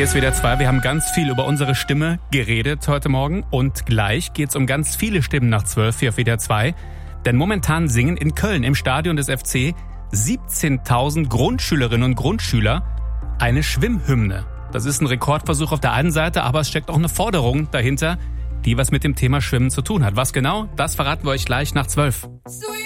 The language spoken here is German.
Hier ist WDR 2. Wir haben ganz viel über unsere Stimme geredet heute Morgen. Und gleich geht's um ganz viele Stimmen nach 12 hier auf WDR 2. Denn momentan singen in Köln im Stadion des FC 17.000 Grundschülerinnen und Grundschüler eine Schwimmhymne. Das ist ein Rekordversuch auf der einen Seite, aber es steckt auch eine Forderung dahinter, die was mit dem Thema Schwimmen zu tun hat. Was genau? Das verraten wir euch gleich nach 12.